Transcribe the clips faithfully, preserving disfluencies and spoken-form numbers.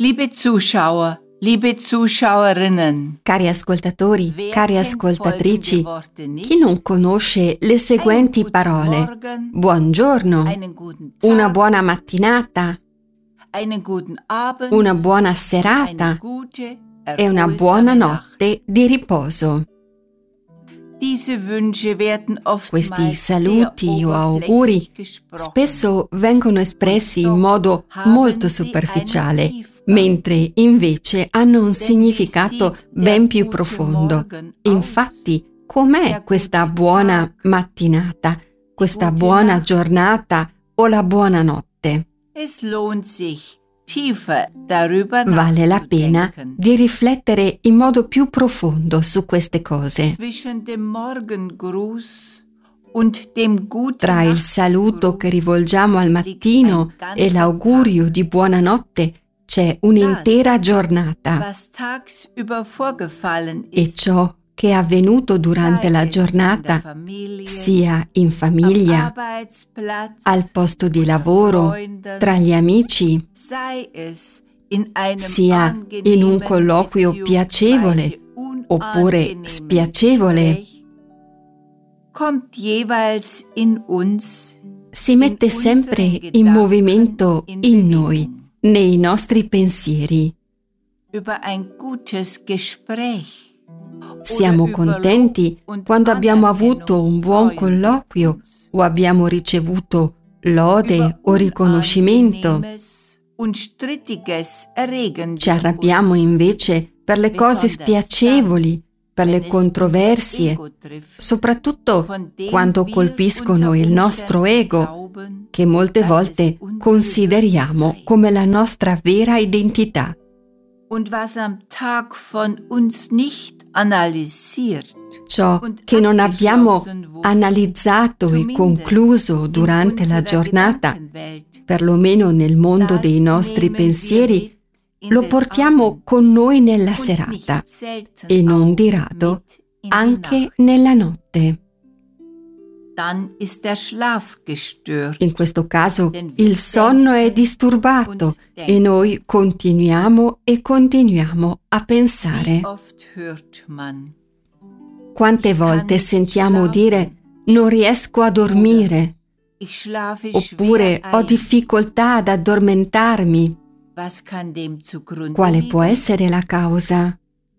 Liebe Zuschauer, liebe Zuschauerinnen, cari ascoltatori, cari ascoltatrici, chi non conosce le seguenti parole? Buongiorno, una buona mattinata, una buona serata e una buona notte di riposo. Questi saluti o auguri spesso vengono espressi in modo molto superficiale, mentre invece hanno un significato ben più profondo. Infatti, com'è questa buona mattinata, questa buona giornata o la buona notte? Vale la pena di riflettere in modo più profondo su queste cose. Tra il saluto che rivolgiamo al mattino e l'augurio di buonanotte c'è un'intera giornata. E ciò che è avvenuto durante la giornata, sia in famiglia, al posto di lavoro, tra gli amici, sia in un colloquio piacevole oppure spiacevole, si mette sempre in movimento in noi, nei nostri pensieri. Siamo contenti quando abbiamo avuto un buon colloquio o abbiamo ricevuto lode o riconoscimento. Ci arrabbiamo invece per le cose spiacevoli, per le controversie, soprattutto quando colpiscono il nostro ego, che molte volte consideriamo come la nostra vera identità. Ciò che non abbiamo analizzato e concluso durante la giornata, perlomeno nel mondo dei nostri pensieri, lo portiamo con noi nella serata e non di rado anche nella notte. In questo caso il sonno è disturbato e noi continuiamo e continuiamo a pensare. Quante volte sentiamo dire «non riesco a dormire» oppure «ho difficoltà ad addormentarmi». Quale può essere la causa?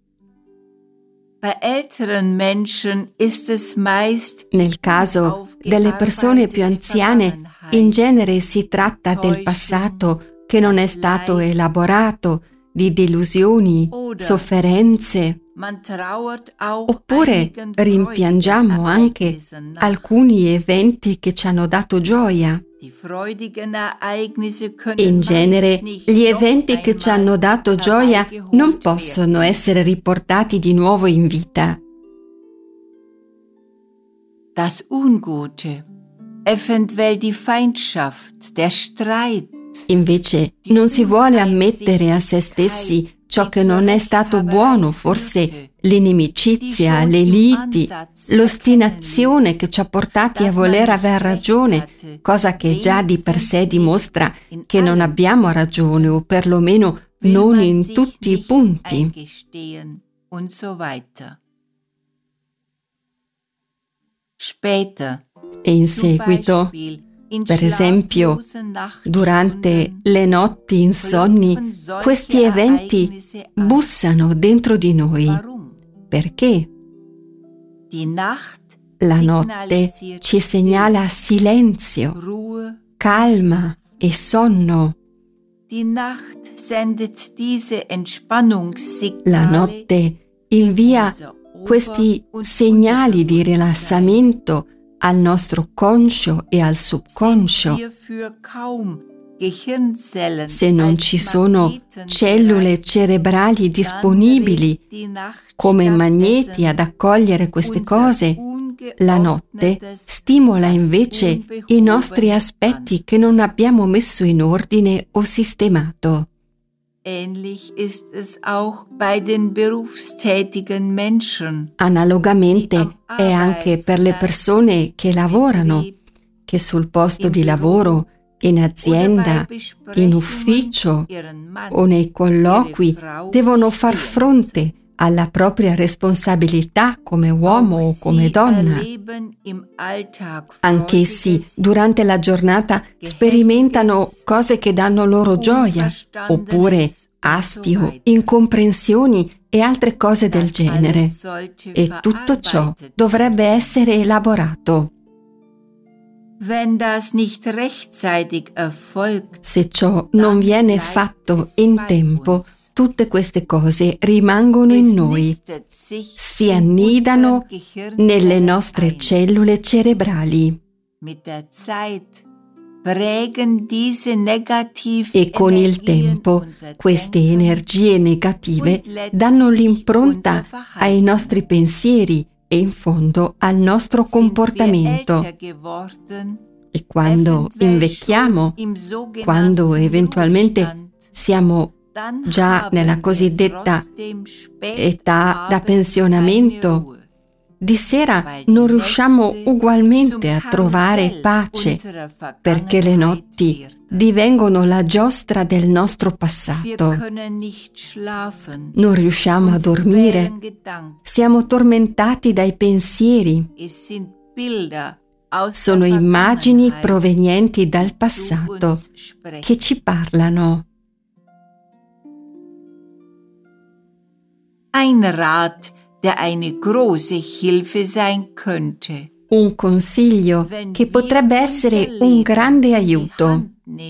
Nel caso delle persone più anziane, in genere si tratta del passato che non è stato elaborato, di delusioni, sofferenze, oppure rimpiangiamo anche alcuni eventi che ci hanno dato gioia. In genere, gli eventi che ci hanno dato gioia non possono essere riportati di nuovo in vita. Das Ungute, eventuell die Feindschaft, der Streit. Invece, non si vuole ammettere a se stessi ciò che non è stato buono, forse l'inimicizia, le liti, l'ostinazione che ci ha portati a voler aver ragione, cosa che già di per sé dimostra che non abbiamo ragione, o perlomeno non in tutti i punti. E in seguito, per esempio, durante le notti insonni, questi eventi bussano dentro di noi. Perché? La notte ci segnala silenzio, calma e sonno. La notte invia questi segnali di rilassamento al nostro conscio e al subconscio. Se non ci sono cellule cerebrali disponibili come magneti ad accogliere queste cose, la notte stimola invece i nostri aspetti che non abbiamo messo in ordine o sistemato. Analogamente è anche per le persone che lavorano, che sul posto di lavoro in azienda, in ufficio o nei colloqui devono far fronte alla propria responsabilità come uomo o come donna. Anch'essi durante la giornata sperimentano cose che danno loro gioia, oppure astio, incomprensioni e altre cose del genere. E tutto ciò dovrebbe essere elaborato. Se ciò non viene fatto in tempo, tutte queste cose rimangono in noi, si annidano nelle nostre cellule cerebrali. E con il tempo queste energie negative danno l'impronta ai nostri pensieri e in fondo al nostro comportamento. E quando invecchiamo, quando eventualmente siamo già nella cosiddetta età da pensionamento, di sera non riusciamo ugualmente a trovare pace, perché le notti divengono la giostra del nostro passato. Non riusciamo a dormire, siamo tormentati dai pensieri. Sono immagini provenienti dal passato che ci parlano. Ein Rat, der eine große Hilfe sein könnte. Un consiglio che potrebbe essere un grande aiuto.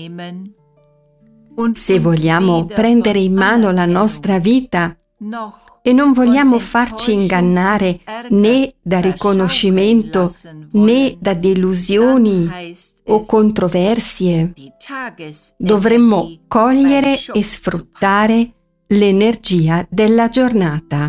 Se vogliamo prendere in mano la nostra vita e non vogliamo farci ingannare né da riconoscimento né da delusioni o controversie, dovremmo cogliere e sfruttare l'energia della giornata.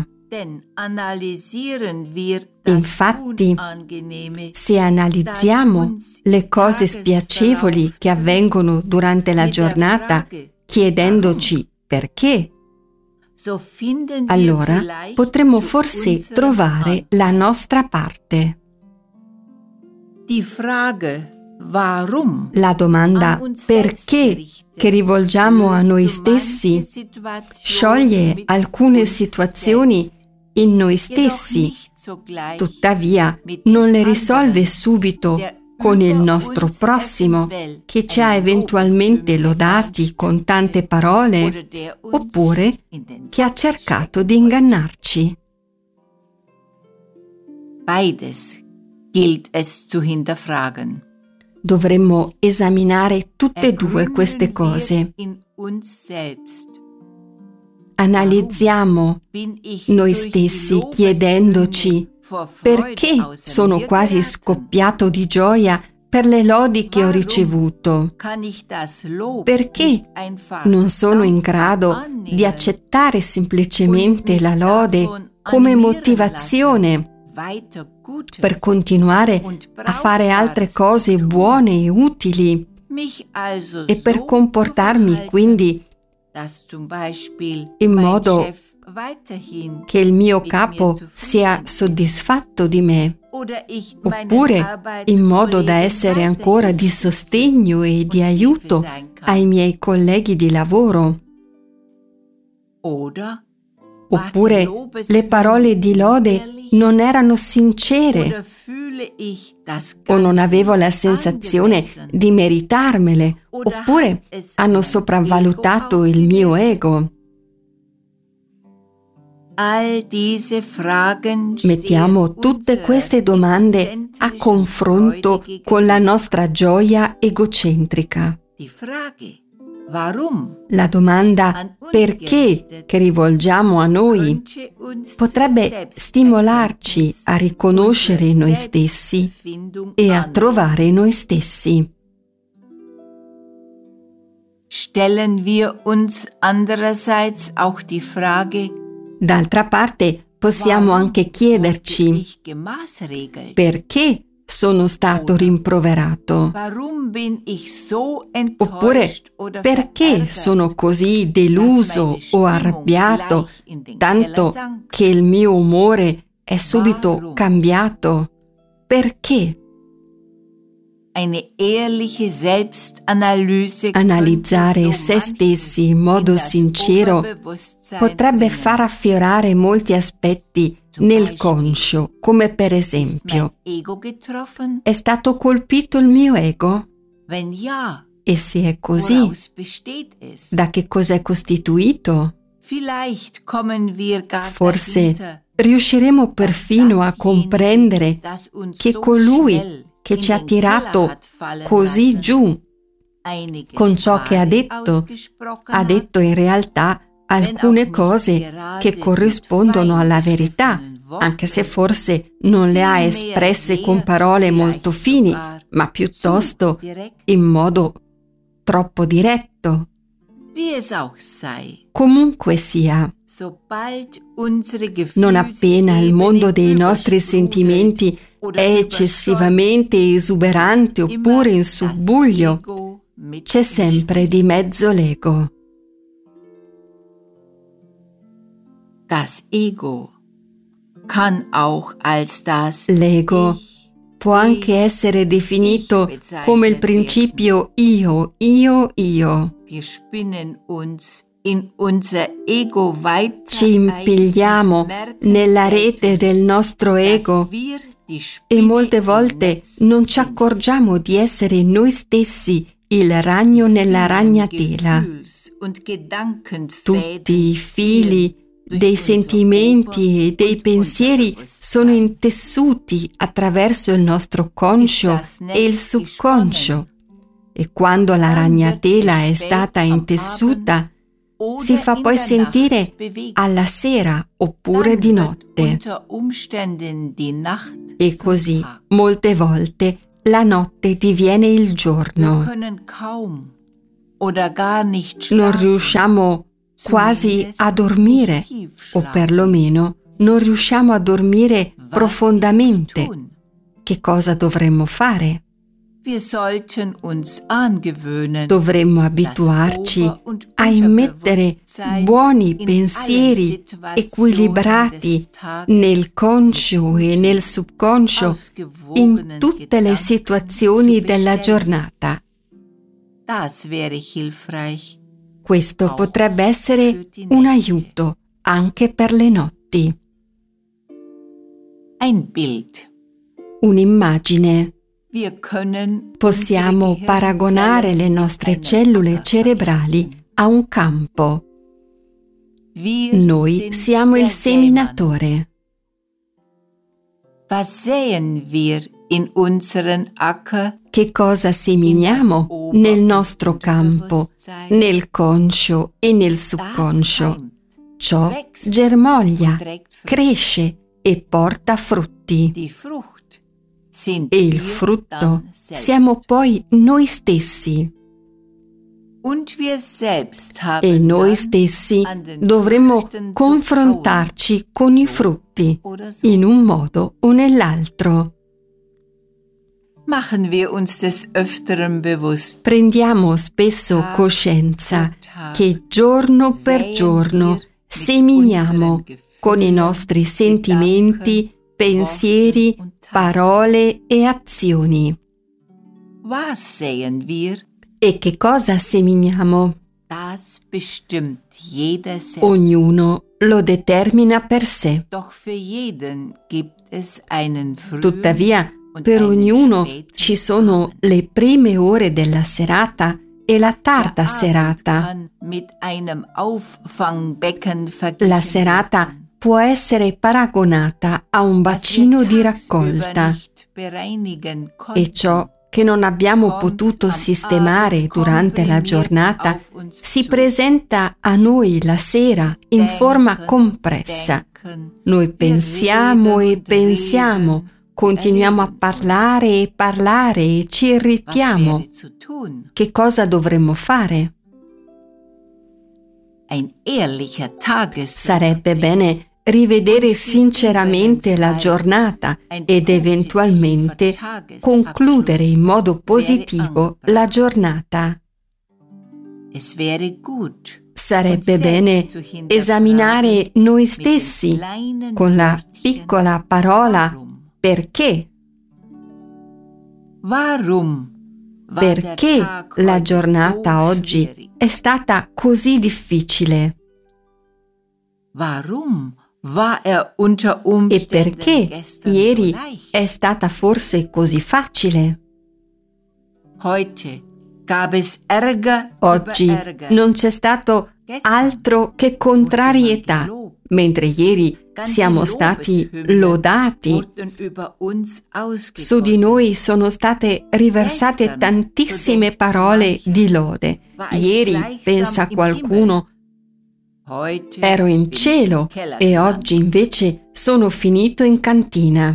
Infatti, se analizziamo le cose spiacevoli che avvengono durante la giornata, chiedendoci perché, allora potremmo forse trovare la nostra parte. La domanda perché che rivolgiamo a noi stessi scioglie alcune situazioni in noi stessi, tuttavia non le risolve subito con il nostro prossimo, che ci ha eventualmente lodati con tante parole, oppure che ha cercato di ingannarci. Beides gilt es zu hinterfragen. Dovremmo esaminare tutte e due queste cose. Analizziamo noi stessi chiedendoci perché sono quasi scoppiato di gioia per le lodi che ho ricevuto, perché non sono in grado di accettare semplicemente la lode come motivazione per continuare a fare altre cose buone e utili e per comportarmi quindi in modo che il mio capo sia soddisfatto di me, oppure in modo da essere ancora di sostegno e di aiuto ai miei colleghi di lavoro. Oppure le parole di lode non erano sincere o non avevo la sensazione di meritarmele, oppure hanno sopravvalutato il mio ego. Mettiamo tutte queste domande a confronto con la nostra gioia egocentrica. La domanda perché che rivolgiamo a noi potrebbe stimolarci a riconoscere noi stessi e a trovare noi stessi. Stellen wir uns andererseits auch die Frage, d'altra parte possiamo anche chiederci perché sono stato rimproverato, oppure perché sono così deluso o arrabbiato, tanto che il mio umore è subito cambiato. Perché? Analizzare se stessi in modo sincero potrebbe far affiorare molti aspetti nel conscio, come per esempio: è stato colpito il mio ego? E se è così, da che cosa è costituito? Forse riusciremo perfino a comprendere che colui che ci ha tirato così giù con ciò che ha detto, ha detto in realtà alcune cose che corrispondono alla verità, anche se forse non le ha espresse con parole molto fini, ma piuttosto in modo troppo diretto. Comunque sia, non appena il mondo dei nostri sentimenti è eccessivamente esuberante oppure in subbuglio, c'è sempre di mezzo l'ego. L'ego può anche essere definito come il principio io, io, io. Ci impigliamo nella rete del nostro ego e molte volte non ci accorgiamo di essere noi stessi il ragno nella ragnatela. Tutti i fili dei sentimenti e dei pensieri sono intessuti attraverso il nostro conscio e il subconscio, e quando la ragnatela è stata intessuta si fa poi sentire alla sera oppure di notte. E così molte volte la notte diviene il giorno. Non riusciamo quasi a dormire, o perlomeno non riusciamo a dormire profondamente. Che cosa dovremmo fare? Dovremmo abituarci a immettere buoni pensieri equilibrati nel conscio e nel subconscio in tutte le situazioni della giornata. Questo potrebbe essere un aiuto anche per le notti. Un'immagine. Possiamo paragonare le nostre cellule cerebrali a un campo. Noi siamo il seminatore. Che cosa seminiamo nel nostro campo, nel conscio e nel subconscio? Ciò germoglia, cresce e porta frutti. E il frutto siamo poi noi stessi. E noi stessi dovremmo confrontarci con i frutti in un modo o nell'altro. Prendiamo spesso coscienza che giorno per giorno seminiamo con i nostri sentimenti, pensieri, parole e azioni. E che cosa seminiamo? Ognuno lo determina per sé. Tuttavia, per ognuno ci sono le prime ore della serata e la tarda serata. La serata può essere paragonata a un bacino di raccolta, e ciò che non abbiamo potuto sistemare durante la giornata si presenta a noi la sera in forma compressa. Noi pensiamo e pensiamo, continuiamo a parlare e parlare e ci irritiamo. Che cosa dovremmo fare? Sarebbe bene rivedere sinceramente la giornata ed eventualmente concludere in modo positivo la giornata. Sarebbe bene esaminare noi stessi con la piccola parola perché. Perché la giornata oggi è stata così difficile? E perché ieri è stata forse così facile? Oggi non c'è stato altro che contrarietà, mentre ieri siamo stati lodati. Su di noi sono state riversate tantissime parole di lode. Ieri, pensa qualcuno, ero in cielo e oggi invece sono finito in cantina.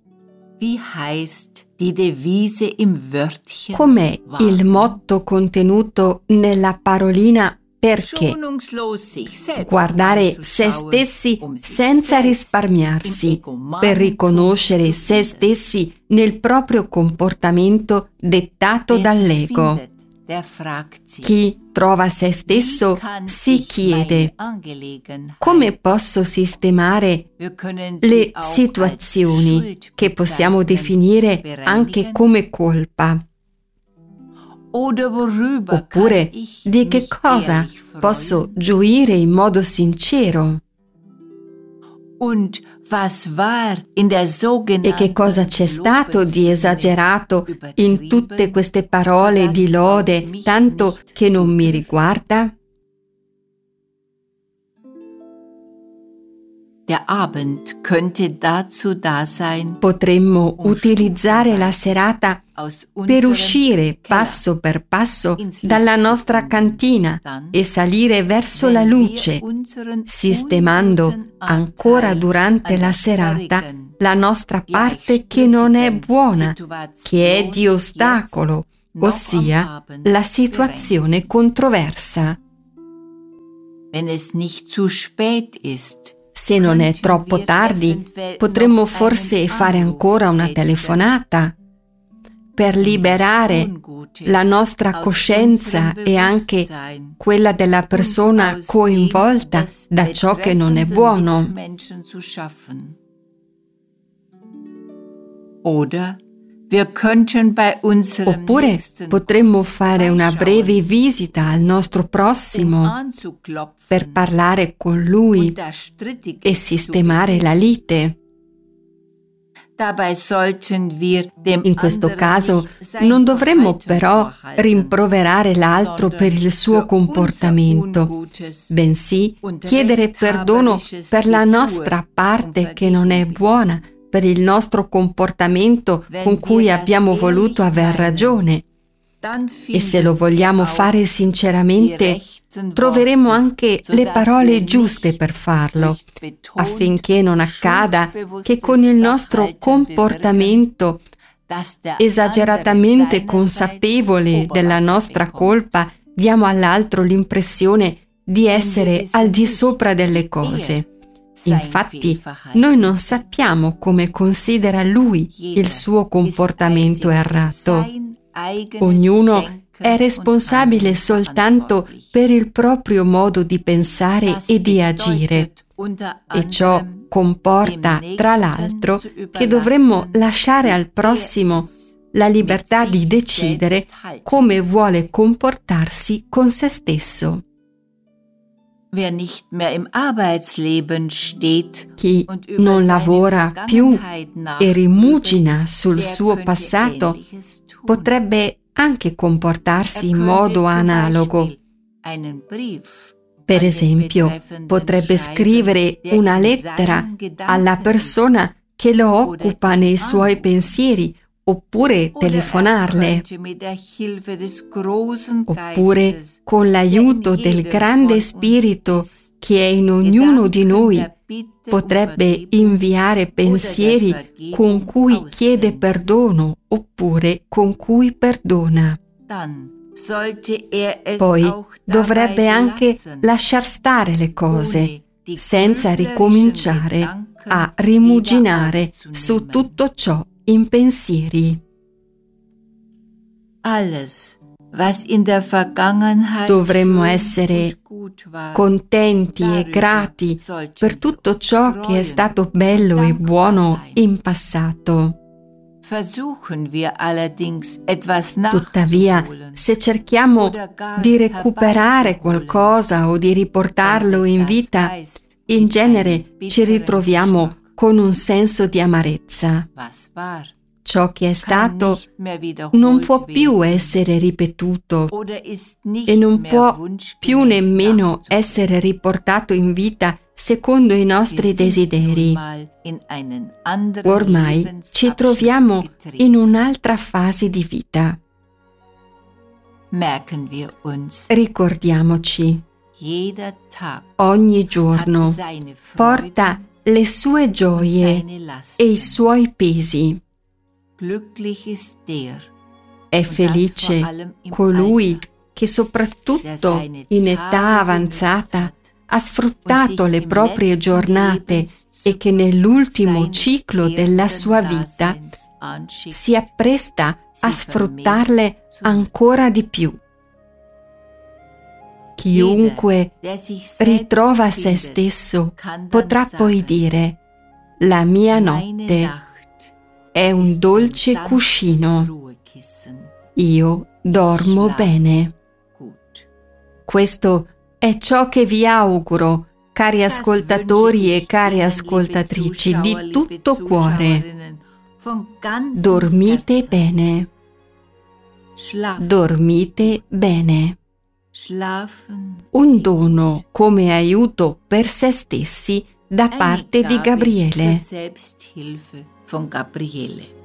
Com'è il motto contenuto nella parolina perché? Guardare se stessi senza risparmiarsi, per riconoscere se stessi nel proprio comportamento dettato dall'ego. Chi trova se stesso si chiede: come posso sistemare le situazioni che possiamo definire anche come colpa? Oppure di che cosa posso gioire in modo sincero? E che cosa c'è stato di esagerato in tutte queste parole di lode, tanto che non mi riguarda? Potremmo utilizzare la serata per uscire passo per passo dalla nostra cantina e salire verso la luce, sistemando ancora durante la serata la nostra parte che non è buona, che è di ostacolo, ossia la situazione controversa. Se non è troppo tardi, potremmo forse fare ancora una telefonata per liberare la nostra coscienza e anche quella della persona coinvolta da ciò che non è buono. Oppure potremmo fare una breve visita al nostro prossimo per parlare con lui e sistemare la lite. In questo caso non dovremmo però rimproverare l'altro per il suo comportamento, bensì chiedere perdono per la nostra parte che non è buona, per il nostro comportamento con cui abbiamo voluto aver ragione. E se lo vogliamo fare sinceramente, troveremo anche le parole giuste per farlo, affinché non accada che con il nostro comportamento esageratamente consapevole della nostra colpa diamo all'altro l'impressione di essere al di sopra delle cose. Infatti, noi non sappiamo come considera lui il suo comportamento errato. Ognuno è responsabile soltanto per il proprio modo di pensare e di agire, e ciò comporta, tra l'altro, che dovremmo lasciare al prossimo la libertà di decidere come vuole comportarsi con se stesso. Chi non lavora più e rimugina sul suo passato potrebbe anche comportarsi in modo analogo. Per esempio, potrebbe scrivere una lettera alla persona che lo occupa nei suoi pensieri, oppure telefonarle, oppure con l'aiuto del grande spirito che è in ognuno di noi, potrebbe inviare pensieri con cui chiede perdono oppure con cui perdona. Poi dovrebbe anche lasciar stare le cose, senza ricominciare a rimuginare su tutto ciò in pensieri. Dovremmo essere contenti e grati per tutto ciò che è stato bello e buono in passato. Tuttavia, se cerchiamo di recuperare qualcosa o di riportarlo in vita, in genere ci ritroviamo con un senso di amarezza. Ciò che è stato non può più essere ripetuto e non può più nemmeno essere riportato in vita secondo i nostri desideri. Ormai ci troviamo in un'altra fase di vita. Ricordiamoci, ogni giorno porta le sue gioie e i suoi pesi. È felice colui che soprattutto in età avanzata ha sfruttato le proprie giornate e che nell'ultimo ciclo della sua vita si appresta a sfruttarle ancora di più. Chiunque ritrova se stesso potrà poi dire: la mia notte è un dolce cuscino, io dormo bene. Questo è ciò che vi auguro, cari ascoltatori e care ascoltatrici, di tutto cuore. Dormite bene. Dormite bene. Un dono come aiuto per se stessi da parte di Gabriele. Von Gabriele.